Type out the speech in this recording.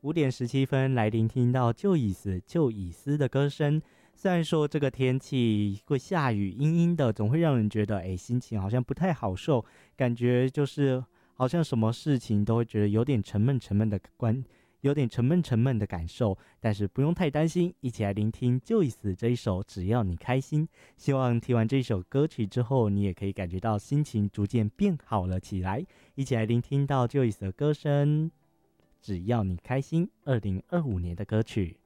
5点17分来聆听到旧以斯的歌声。虽然说这个天气会下雨，阴阴的，总会让人觉得心情好像不太好受，感觉就是好像什么事情都会觉得有点沉闷的感受。但是不用太担心，一起来聆听旧以斯这一首只要你开心。希望听完这首歌曲之后，你也可以感觉到心情逐渐变好了起来。一起来聆听到旧以斯的歌声，只要你开心，2025年的歌曲。